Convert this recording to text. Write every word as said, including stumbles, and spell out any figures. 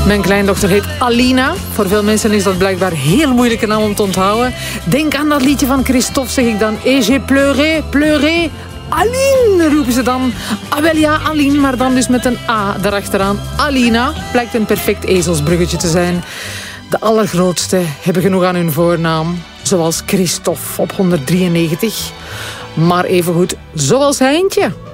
Mijn kleindochter heet Alina. Voor veel mensen is dat blijkbaar een heel moeilijke naam om te onthouden. Denk aan dat liedje van Christophe, zeg ik dan. Et j'ai pleuré, pleuré. Aline, roepen ze dan. Ah, wel ja, Aline, maar dan dus met een A daarachteraan. Alina blijkt een perfect ezelsbruggetje te zijn. De allergrootste hebben genoeg aan hun voornaam. Zoals Christophe op honderddrieënnegentig. Maar evengoed zoals Heintje.